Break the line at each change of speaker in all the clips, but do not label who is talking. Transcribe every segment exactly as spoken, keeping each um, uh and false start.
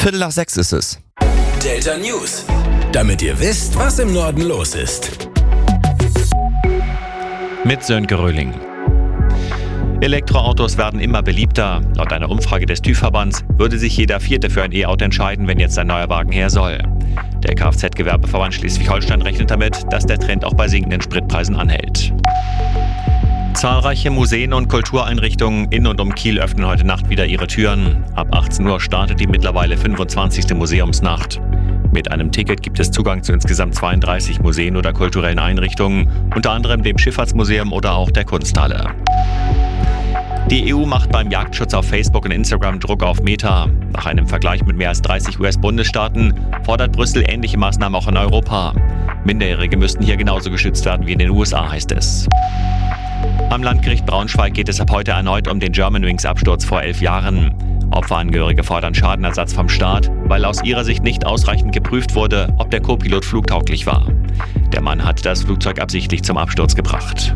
Viertel nach sechs ist es.
Delta News, damit ihr wisst, was im Norden los ist.
Mit Sönke Röhling. Elektroautos werden immer beliebter. Laut einer Umfrage des TÜV-Verbands würde sich jeder Vierte für ein E-Auto entscheiden, wenn jetzt ein neuer Wagen her soll. Der Kfz-Gewerbeverband Schleswig-Holstein rechnet damit, dass der Trend auch bei sinkenden Spritpreisen anhält. Zahlreiche Museen und Kultureinrichtungen in und um Kiel öffnen heute Nacht wieder ihre Türen. Ab achtzehn Uhr startet die mittlerweile fünfundzwanzigste Museumsnacht. Mit einem Ticket gibt es Zugang zu insgesamt zweiunddreißig Museen oder kulturellen Einrichtungen, unter anderem dem Schifffahrtsmuseum oder auch der Kunsthalle. Die E U macht beim Jagdschutz auf Facebook und Instagram Druck auf Meta. Nach einem Vergleich mit mehr als dreißig U S-Bundesstaaten fordert Brüssel ähnliche Maßnahmen auch in Europa. Minderjährige müssten hier genauso geschützt werden wie in den U S A, heißt es. Am Landgericht Braunschweig geht es ab heute erneut um den Germanwings-Absturz vor elf Jahren. Opferangehörige fordern Schadenersatz vom Staat, weil aus ihrer Sicht nicht ausreichend geprüft wurde, ob der Co-Pilot flugtauglich war. Der Mann hat das Flugzeug absichtlich zum Absturz gebracht.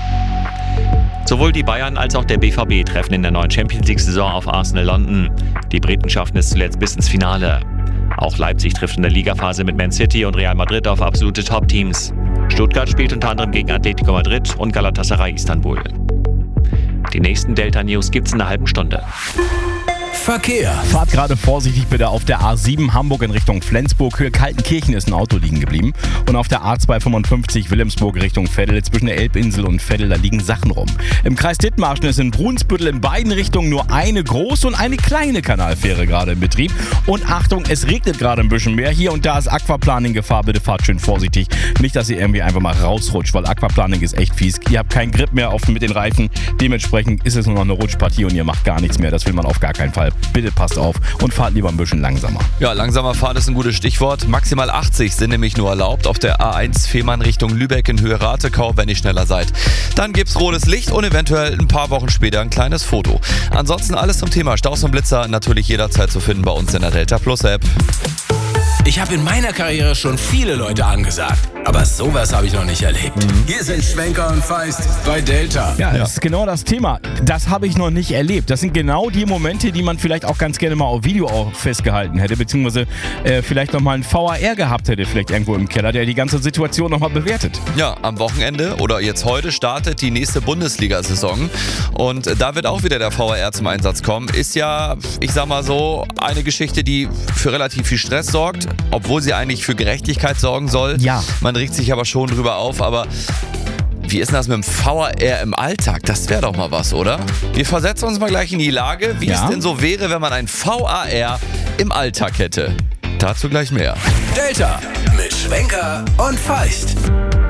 Sowohl die Bayern als auch der B V B treffen in der neuen Champions-League-Saison auf Arsenal London. Die Briten schaffen es zuletzt bis ins Finale. Auch Leipzig trifft in der Ligaphase mit Man City und Real Madrid auf absolute Top-Teams. Stuttgart spielt unter anderem gegen Atletico Madrid und Galatasaray Istanbul. Die nächsten Delta News gibt's in einer halben Stunde.
Verkehr.
Fahrt gerade vorsichtig bitte auf der A sieben Hamburg in Richtung Flensburg. Höhe Kaltenkirchen ist ein Auto liegen geblieben. Und auf der A zweihundertfünfundfünfzig Wilhelmsburg Richtung Veddel, zwischen der Elbinsel und Veddel, da liegen Sachen rum. Im Kreis Dithmarschen ist in Brunsbüttel in beiden Richtungen nur eine große und eine kleine Kanalfähre gerade in Betrieb. Und Achtung, es regnet gerade ein bisschen mehr. Hier und da ist Aquaplaning-Gefahr. Bitte fahrt schön vorsichtig. Nicht, dass ihr irgendwie einfach mal rausrutscht, weil Aquaplaning ist echt fies. Ihr habt keinen Grip mehr auf, mit den Reifen. Dementsprechend ist es nur noch eine Rutschpartie und ihr macht gar nichts mehr. Das will man auf gar keinen Fall. Bitte passt auf und fahrt lieber ein bisschen langsamer.
Ja, langsamer Fahren ist ein gutes Stichwort. Maximal achtzig sind nämlich nur erlaubt auf der A eins Fehmarn Richtung Lübeck in Höhe Ratekau, wenn ihr schneller seid. Dann gibt's rotes Licht und eventuell ein paar Wochen später ein kleines Foto. Ansonsten alles zum Thema Staus und Blitzer natürlich jederzeit zu finden bei uns in der Delta Plus App.
Ich habe in meiner Karriere schon viele Leute angesagt, aber sowas habe ich noch nicht erlebt. Mhm. Hier sind Schwenker und Feist bei Delta.
Ja, das ist genau das Thema. Das habe ich noch nicht erlebt. Das sind genau die Momente, die man vielleicht auch ganz gerne mal auf Video auch festgehalten hätte, beziehungsweise äh, vielleicht nochmal einen V A R gehabt hätte, vielleicht irgendwo im Keller, der die ganze Situation nochmal bewertet.
Ja, am Wochenende oder jetzt heute startet die nächste Bundesliga-Saison und da wird auch wieder der V A R zum Einsatz kommen. Ist ja, ich sag mal so, eine Geschichte, die für relativ viel Stress sorgt, obwohl sie eigentlich für Gerechtigkeit sorgen soll.
Ja.
Man regt sich aber schon drüber auf, aber wie ist denn das mit dem V A R im Alltag? Das wäre doch mal was, oder? Wir versetzen uns mal gleich in die Lage, wie
ja.
es denn so wäre, wenn man ein V A R im Alltag hätte. Dazu gleich mehr.
Delta mit Schwenker und Feist.